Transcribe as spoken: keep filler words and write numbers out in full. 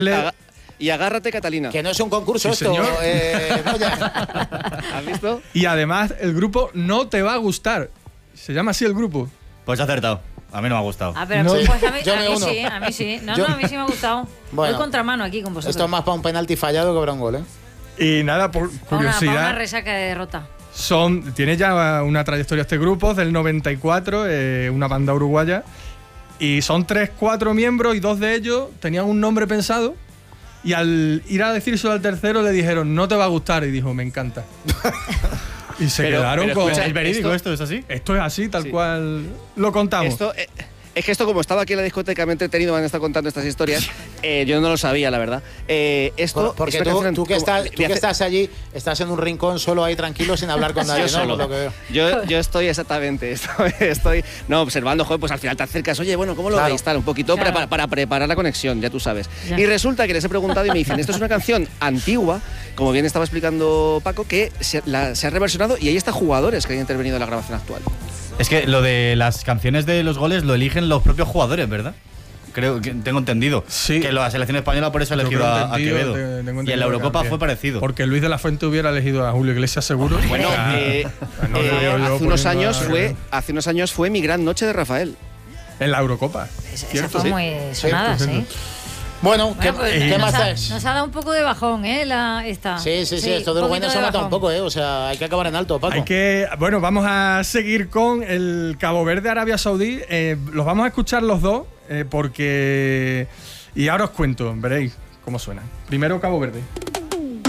Aga y agárrate, Catalina. Que no es un concurso sí, esto. Señor. Eh, ¿Has visto? Y además, el grupo No Te Va a Gustar. Se llama así el grupo. Pues ha acertado. A mí no me ha gustado. Ah, pero No. pues a mí, Yo a me mí uno. sí, a mí sí. No, Yo- no, a mí sí me ha gustado. Bueno. Voy contramano aquí con vosotros. esto es más para un penalti fallado que para un gol, ¿eh? Y nada, por Pa' una, pa' una curiosidad, resaca de derrota. son, tiene ya una trayectoria este grupo, del noventa y cuatro, eh, una banda uruguaya. Y son tres, cuatro miembros y dos de ellos tenían un nombre pensado. Y al ir a decírselo al tercero le dijeron, no te va a gustar. Y dijo, me encanta. Y se Pero- quedaron pero con... escucha, ¿Es verídico esto- esto? ¿Es así? Esto es así, tal Sí. cual lo contamos. Esto, eh, es que esto, como estaba aquí en la discoteca, me he entretenido, me han estado contando estas historias. Eh, yo no lo sabía, la verdad. Eh, esto Por- porque es una tú, canción tú que, como- estás, de tú que hace- estás allí, estás en un rincón solo ahí tranquilo sin hablar con nadie, Yo ¿no? solo. Por lo que veo. Yo, yo estoy exactamente, estoy, estoy no, observando, joder, pues al final te acercas, oye, bueno, ¿cómo lo Claro. veis? Tal, un poquito Claro. para, para preparar la conexión, ya tú sabes. Ya. Y resulta que les he preguntado y me dicen, esto es una canción antigua, como bien estaba explicando Paco, que se, la- se ha reversionado y ahí está jugadores que han intervenido en la grabación actual. Es que lo de las canciones de los goles lo eligen los propios jugadores, ¿verdad? Creo que tengo entendido. Sí. Que la selección española por eso ha Yo elegido creo a, a entendido, Quevedo. te- tengo Y en entendido la que Eurocopa también. fue parecido. Porque Luis de la Fuente hubiera elegido a Julio Iglesias seguro. Bueno, Ah, eh, no lo eh, veo yo hace unos poniendo años a- fue, hace unos años fue mi gran noche de Rafael. En la Eurocopa. Esa, esa Cierto, fue sí. muy sonada, Cierto, sí. cierto. Bueno, ¿qué, Bueno, pues, ¿qué nos más ha, es? nos ha dado un poco de bajón, ¿eh? La, esta. Sí, sí, sí, esto del un bueno poquito se de mata un bajón. poco, ¿eh? O sea, hay que acabar en alto, Paco. Hay que, bueno, vamos a seguir con el Cabo Verde, Arabia Saudí. Eh, los vamos a escuchar los dos eh, porque... Y ahora os cuento, veréis cómo suena. Primero Cabo Verde.